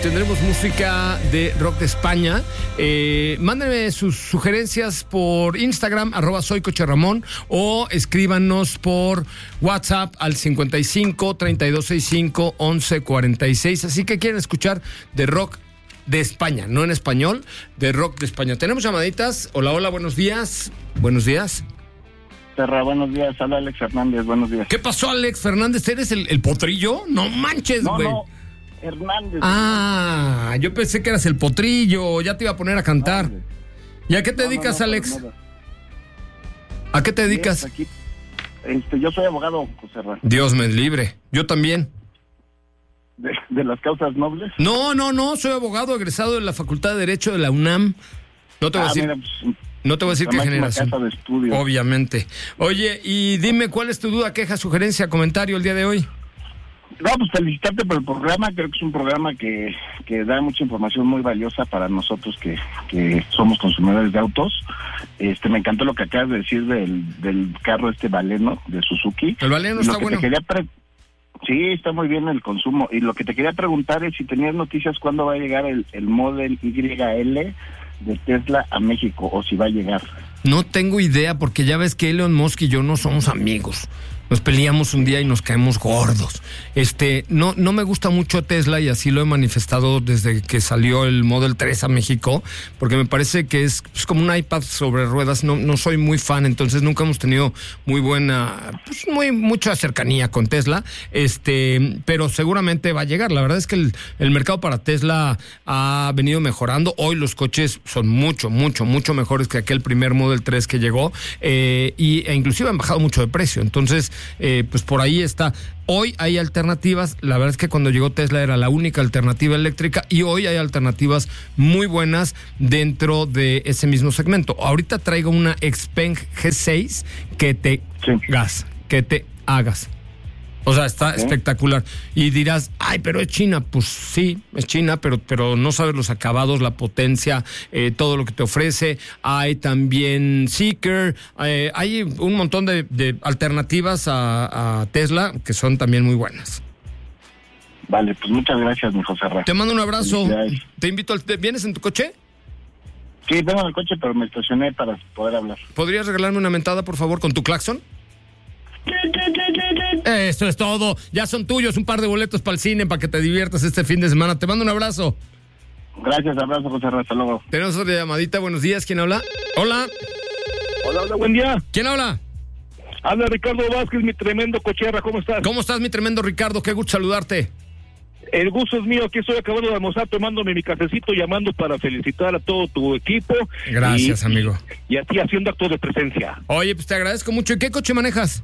Tendremos música de rock de España. Mándenme sus sugerencias por Instagram, @soycocherramón, o escríbanos por WhatsApp al 55 3265 1146. Así que quieren escuchar de rock de España, no en español, de rock de España. Tenemos llamaditas. Hola, hola, buenos días. Buenos días. Terra, buenos días. Habla Alex Fernández, buenos días. ¿Qué pasó, Alex Fernández? ¿Eres el potrillo? No manches, güey. No, Hernández. Ah, yo pensé que eras el potrillo. Ya te iba a poner a cantar. No, ¿Y a qué te dedicas, Alex? ¿A qué te dedicas? Aquí, yo soy abogado, José Ra. Dios me libre. Yo también. ¿De las causas nobles? No. Soy abogado egresado de la Facultad de Derecho de la UNAM. No te voy a decir... Mira, pues, no te voy a decir qué generación. Casa de estudio. Obviamente. Oye, y dime, ¿cuál es tu duda, queja, sugerencia, comentario el día de hoy? No, pues felicitarte por el programa. Creo que es un programa que da mucha información muy valiosa para nosotros que somos consumidores de autos. Me encantó lo que acabas de decir del carro Baleno de Suzuki. El Baleno está bueno. Sí, está muy bien el consumo. Y lo que te quería preguntar es si tenías noticias cuándo va a llegar el Model YL de Tesla a México, o si va a llegar. No tengo idea, porque ya ves que Elon Musk y yo no somos amigos. Nos peleamos un día y nos caemos gordos. No me gusta mucho Tesla, y así lo he manifestado desde que salió el Model 3 a México, porque me parece que es como un iPad sobre ruedas. No soy muy fan, entonces nunca hemos tenido muy buena, mucha cercanía con Tesla. Pero seguramente va a llegar. La verdad es que el mercado para Tesla ha venido mejorando. Hoy los coches son mucho mejores que aquel primer Model 3 que llegó, e inclusive han bajado mucho de precio. Entonces, pues por ahí está. Hoy hay alternativas. La verdad es que cuando llegó Tesla era la única alternativa eléctrica, y hoy hay alternativas muy buenas dentro de ese mismo segmento. Ahorita traigo una Xpeng G6 que te hagas. O sea, está espectacular. Y dirás, ay, pero es China. Pues sí, es China, pero no sabes los acabados, la potencia, todo lo que te ofrece. Hay también Seeker, hay un montón de alternativas a Tesla que son también muy buenas. Vale, pues muchas gracias, mi José Ra. Te mando un abrazo. Te invito ¿vienes en tu coche? Sí, vengo en el coche, pero me estacioné para poder hablar. ¿Podrías regalarme una mentada, por favor, con tu claxon? Eso es todo. Ya son tuyos un par de boletos para el cine para que te diviertas este fin de semana. Te mando un abrazo. Gracias, abrazo, José Ra. Hasta luego. Tenemos otra llamadita. Buenos días. ¿Quién habla? Hola. Hola, buen día. ¿Quién habla? Habla Ricardo Vázquez, mi tremendo cocherra. ¿Cómo estás? ¿Cómo estás, mi tremendo Ricardo? Qué gusto saludarte. El gusto es mío. Aquí estoy acabando de almorzar, tomándome mi cafecito, llamando para felicitar a todo tu equipo. Gracias, amigo. Y a ti haciendo actos de presencia. Oye, pues te agradezco mucho. ¿Y qué coche manejas?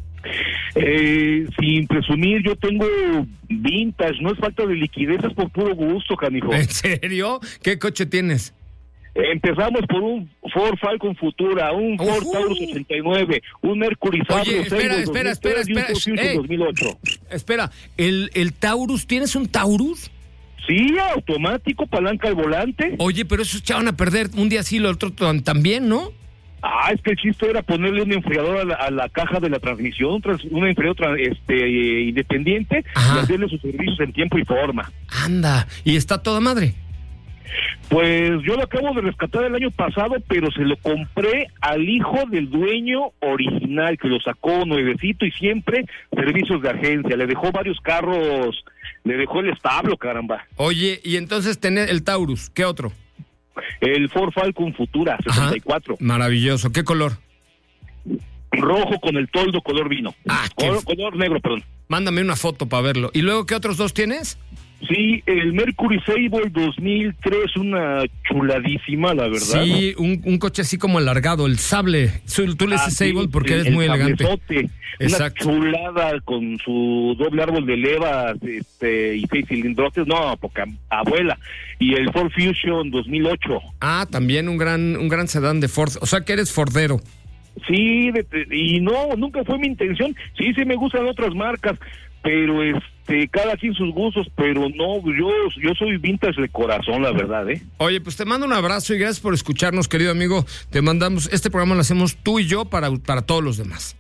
Sin presumir, yo tengo vintage, no es falta de liquidez, es por puro gusto, canijo. ¿En serio? ¿Qué coche tienes? Empezamos por un Ford Falcon Futura, un Ford Taurus 89, un Mercury Sable. Oye, espera. 2008. Espera, ¿el Taurus, tienes un Taurus? Sí, automático, palanca al volante. Oye, pero esos echaban a perder un día sí, lo otro también, ¿no? Es que el chiste era ponerle un enfriador a la caja de la transmisión, un enfriador independiente, y hacerle sus servicios en tiempo y forma. Anda, ¿y está toda madre? Pues yo lo acabo de rescatar el año pasado, pero se lo compré al hijo del dueño original, que lo sacó nuevecito y siempre servicios de agencia. Le dejó varios carros, le dejó el establo, caramba. Oye, y entonces tenés el Taurus, ¿qué otro? El Ford Falcon Futura 64. Maravilloso. ¿Qué color? Rojo con el toldo color vino. Color negro, perdón. Mándame una foto para verlo. ¿Y luego qué otros dos tienes? Sí, el Mercury Sable 2003, una chuladísima, la verdad. Sí, un coche así como alargado, el sable. Tú le dices Sable porque eres muy elegante. Exacto. Una chulada con su doble árbol de levas y 6 cilindrotes, no, poca abuela. Y el Ford Fusion 2008. También un gran sedán de Ford. O sea que eres fordero. Sí, y no, nunca fue mi intención. Sí me gustan otras marcas, pero cada quien sus gustos, pero no, yo soy vintage de corazón, la verdad, Oye, pues te mando un abrazo y gracias por escucharnos, querido amigo. Te mandamos, este programa lo hacemos tú y yo para todos los demás.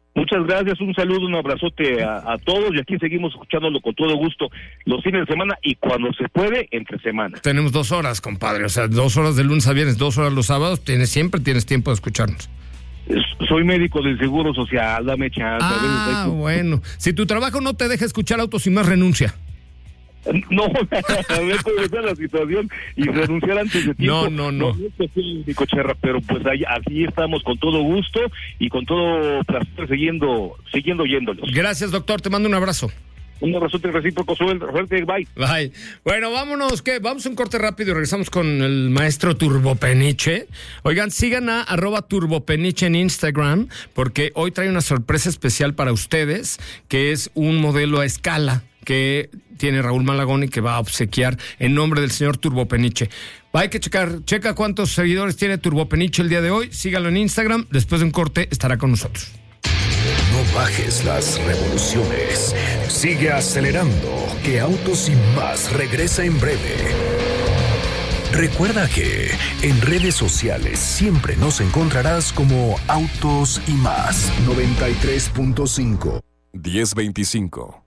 Muchas gracias, un saludo, un abrazote a todos, y aquí seguimos escuchándolo con todo gusto los fines de semana y cuando se puede, entre semana. Tenemos 2 horas, compadre, o sea, 2 horas de lunes a viernes, 2 horas los sábados, siempre tienes tiempo de escucharnos. Soy médico del Seguro Social, dame chance. Bueno, si tu trabajo no te deja escuchar Autos y Más, renuncia. No, a ver cómo está la situación y renunciar antes de tiempo. No es médico, Cherra, pero pues así estamos con todo gusto y con todo placer siguiendo oyéndolos. Gracias, doctor, te mando un abrazo. Un abrazote recíproco, suerte, bye. Bye. Bueno, vámonos, vamos a un corte rápido y regresamos con el maestro Turbopeniche. Oigan, sigan a @turbopeniche en Instagram, porque hoy trae una sorpresa especial para ustedes, que es un modelo a escala que tiene Raúl Malagón y que va a obsequiar en nombre del señor Turbopeniche. Hay que checa cuántos seguidores tiene Turbopeniche el día de hoy, sígalo en Instagram, después de un corte estará con nosotros. No bajes las revoluciones, sigue acelerando, que Autos y Más regresa en breve. Recuerda que en redes sociales siempre nos encontrarás como Autos y Más. 93.5 1025.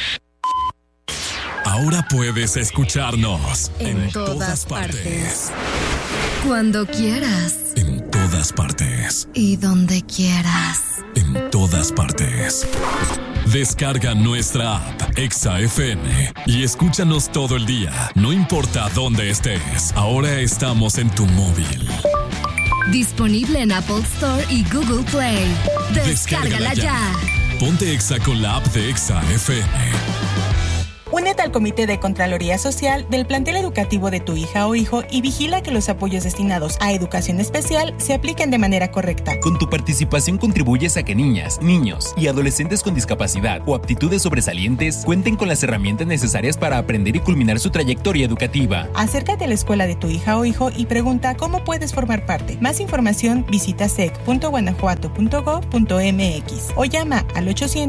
Ahora puedes escucharnos en todas partes. Cuando quieras. En todas partes. Y donde quieras. En todas partes. Descarga nuestra app Exa FM y escúchanos todo el día, no importa dónde estés. Ahora estamos en tu móvil. Disponible en Apple Store y Google Play. Descárgala ya. Ponte Exa con la app de Exa FM. Únete al Comité de Contraloría Social del plantel educativo de tu hija o hijo y vigila que los apoyos destinados a educación especial se apliquen de manera correcta. Con tu participación contribuyes a que niñas, niños y adolescentes con discapacidad o aptitudes sobresalientes cuenten con las herramientas necesarias para aprender y culminar su trayectoria educativa. Acércate a la escuela de tu hija o hijo y pregunta cómo puedes formar parte. Más información visita sec.guanajuato.gov.mx o llama al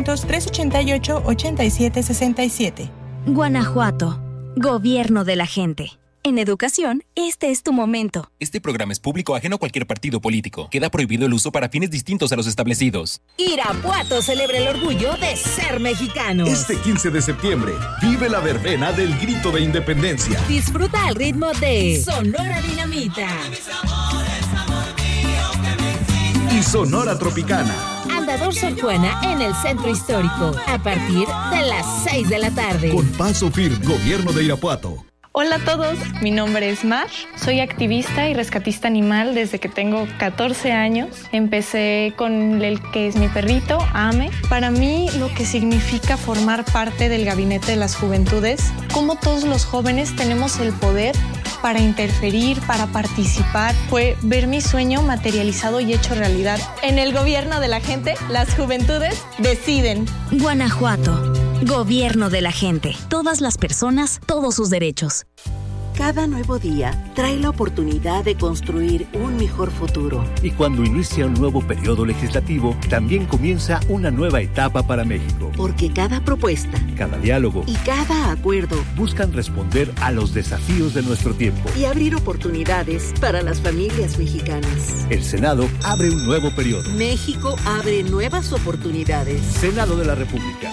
800-388-8767. Guanajuato, Gobierno de la gente. En educación, este es tu momento. Este programa es público ajeno a cualquier partido político. Queda prohibido el uso para fines distintos a los establecidos. Irapuato celebra el orgullo de ser mexicanos. Este 15 de septiembre, vive la verbena del Grito de Independencia. Disfruta al ritmo de Sonora Dinamita y Sonora Tropicana. Andador Sor Juana en el Centro Histórico, a partir de las 6 de la tarde. Con Paso Firm, Gobierno de Irapuato. Hola a todos, mi nombre es Mar, soy activista y rescatista animal desde que tengo 14 años. Empecé con el que es mi perrito, Ame. Para mí, lo que significa formar parte del Gabinete de las Juventudes, como todos los jóvenes tenemos el poder para interferir, para participar, fue ver mi sueño materializado y hecho realidad. En el gobierno de la gente, las juventudes deciden. Guanajuato, Gobierno de la gente. Todas las personas, todos sus derechos. Cada nuevo día trae la oportunidad de construir un mejor futuro. Y cuando inicia un nuevo periodo legislativo, también comienza una nueva etapa para México. Porque cada propuesta, cada diálogo y cada acuerdo buscan responder a los desafíos de nuestro tiempo y abrir oportunidades para las familias mexicanas. El Senado abre un nuevo periodo. México abre nuevas oportunidades. Senado de la República.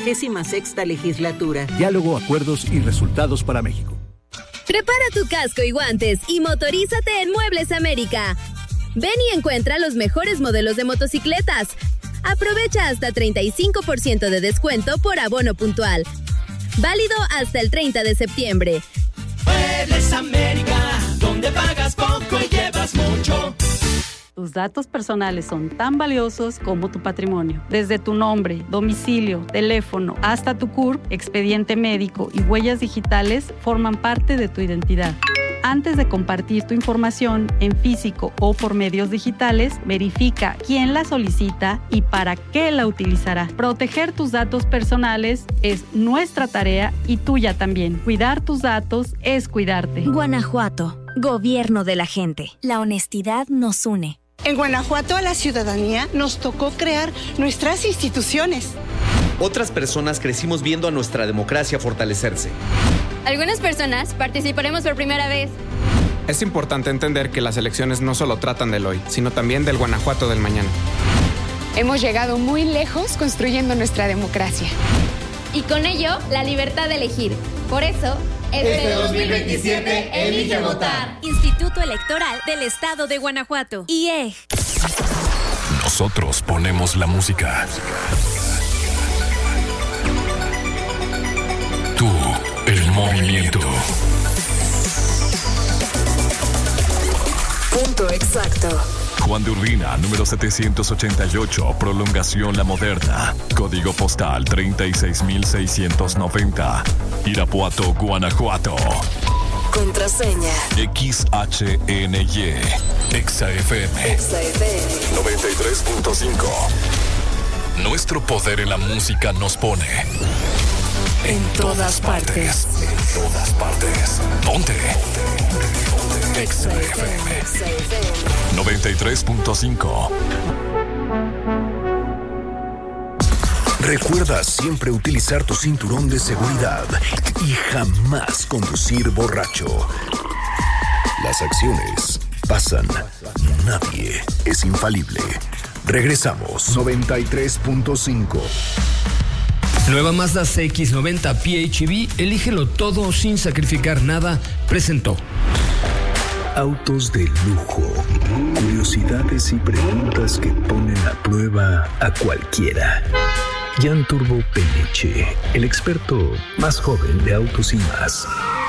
66ª legislatura. Diálogo, acuerdos y resultados para México. Prepara tu casco y guantes y motorízate en Muebles América. Ven y encuentra los mejores modelos de motocicletas. Aprovecha hasta 35% de descuento por abono puntual. Válido hasta el 30 de septiembre. Muebles América, donde pagas poco y llevas mucho. Tus datos personales son tan valiosos como tu patrimonio. Desde tu nombre, domicilio, teléfono, hasta tu CURP, expediente médico y huellas digitales forman parte de tu identidad. Antes de compartir tu información en físico o por medios digitales, verifica quién la solicita y para qué la utilizará. Proteger tus datos personales es nuestra tarea y tuya también. Cuidar tus datos es cuidarte. Guanajuato, Gobierno de la gente. La honestidad nos une. En Guanajuato a la ciudadanía nos tocó crear nuestras instituciones. Otras personas crecimos viendo a nuestra democracia fortalecerse. Algunas personas participaremos por primera vez. Es importante entender que las elecciones no solo tratan del hoy, sino también del Guanajuato del mañana. Hemos llegado muy lejos construyendo nuestra democracia. Y con ello, la libertad de elegir. Por eso, este 2027 elige votar. Instituto Electoral del Estado de Guanajuato. IEG. Nosotros ponemos la música. Tú, el movimiento. Punto exacto. Juan de Urbina, número 788, prolongación La Moderna, código postal 36690, Irapuato, Guanajuato. Contraseña XHNY, XFM 93.5. Nuestro poder en la música nos pone en todas partes. En todas partes. Ponte. XFM 93.5. Recuerda siempre utilizar tu cinturón de seguridad y jamás conducir borracho. Las acciones pasan, nadie es infalible. Regresamos. 93.5. Nueva Mazda CX-90 PHEV, elígelo todo sin sacrificar nada, presentó. Autos de lujo, curiosidades y preguntas que ponen a prueba a cualquiera. Jan Turbo Peniche, el experto más joven de autos y más.